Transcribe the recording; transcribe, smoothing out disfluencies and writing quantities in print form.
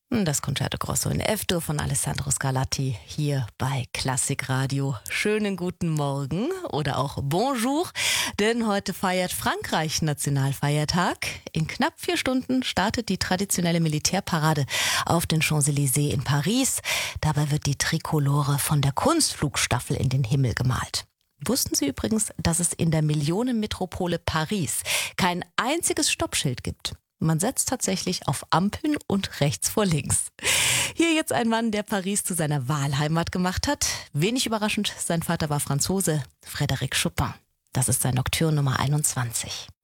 Das Concerto Grosso in F-Dur von Alessandro Scarlatti hier bei Klassikradio. Schönen guten Morgen oder auch Bonjour, denn heute feiert Frankreich Nationalfeiertag. In knapp 4 Stunden startet die traditionelle Militärparade auf den Champs-Élysées in Paris. Dabei wird die Trikolore von der Kunstflugstaffel in den Himmel gemalt. Wussten Sie übrigens, dass es in der Millionenmetropole Paris kein einziges Stoppschild gibt? Man setzt tatsächlich auf Ampeln und rechts vor links. Hier jetzt ein Mann, der Paris zu seiner Wahlheimat gemacht hat. Wenig überraschend, sein Vater war Franzose, Frédéric Chopin. Das ist sein Nocturne Nummer 21.